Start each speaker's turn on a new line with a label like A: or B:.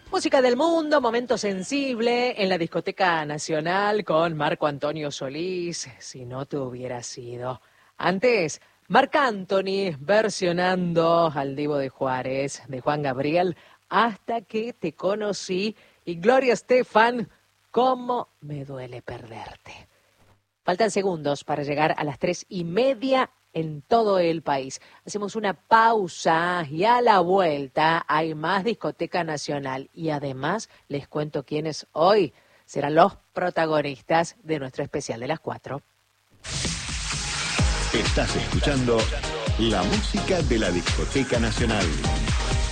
A: Música del mundo, momento sensible en la Discoteca Nacional con Marco Antonio Solís, Si no te hubiera sido. Antes, Marc Anthony versionando al Divo de Juárez, de Juan Gabriel, Hasta que te conocí, y Gloria Estefan, Cómo me duele perderte. Faltan segundos para llegar a las 3:30 en todo el país. Hacemos una pausa y a la vuelta hay más Discoteca Nacional. Y además les cuento quiénes hoy serán los protagonistas de nuestro especial de las 4.
B: Estás escuchando la música de la Discoteca Nacional.